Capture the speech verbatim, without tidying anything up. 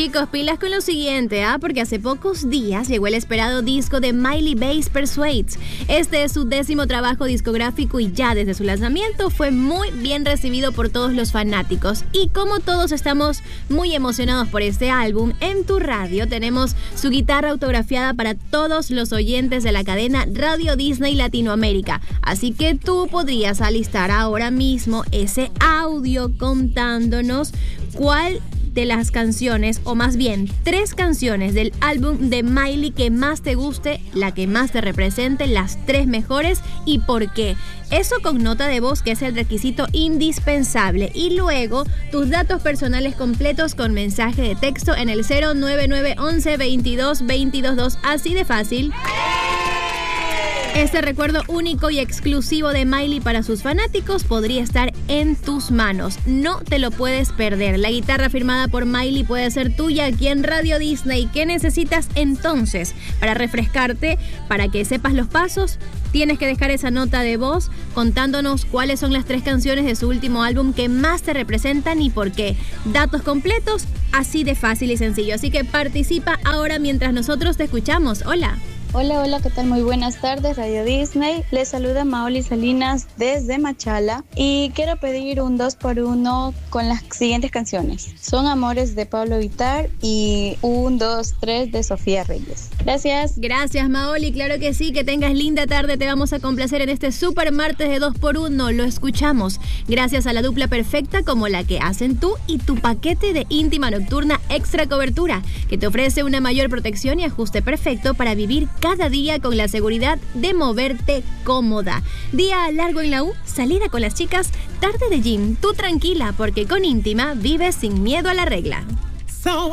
Chicos, pilas con lo siguiente, ¿ah? Porque hace pocos días llegó el esperado disco de Miley Bass Persuades. Este es su décimo trabajo discográfico y ya desde su lanzamiento fue muy bien recibido por todos los fanáticos. Y como todos estamos muy emocionados por este álbum, en tu radio tenemos su guitarra autografiada para todos los oyentes de la cadena Radio Disney Latinoamérica. Así que tú podrías alistar ahora mismo ese audio contándonos cuál de las canciones, o más bien tres canciones del álbum de Miley que más te guste, la que más te represente, las tres mejores y por qué. Eso con nota de voz, que es el requisito indispensable. Y luego tus datos personales completos con mensaje de texto en el cero nueve nueve once veintidós veintidós dos. Así de fácil. Este recuerdo único y exclusivo de Miley para sus fanáticos podría estar en tus manos. No te lo puedes perder. La guitarra firmada por Miley puede ser tuya aquí en Radio Disney. ¿Qué necesitas entonces para refrescarte, para que sepas los pasos? Tienes que dejar esa nota de voz contándonos cuáles son las tres canciones de su último álbum que más te representan y por qué. Datos completos, así de fácil y sencillo. Así que participa ahora mientras nosotros te escuchamos. Hola. Hola, hola, ¿qué tal? Muy buenas tardes, Radio Disney. Les saluda Maoli Salinas desde Machala y quiero pedir un dos por uno con las siguientes canciones. Son Amores de Pablo Vittar y un, dos, tres de Sofía Reyes. Gracias. Gracias, Maoli. Claro que sí, que tengas linda tarde. Te vamos a complacer en este super martes de dos por uno. Lo escuchamos gracias a la dupla perfecta como la que hacen tú y tu paquete de íntima nocturna extra cobertura, que te ofrece una mayor protección y ajuste perfecto para vivir cada día con la seguridad de moverte cómoda. Día largo en la U, salida con las chicas, tarde de gym, tú tranquila porque con íntima vives sin miedo a la regla. So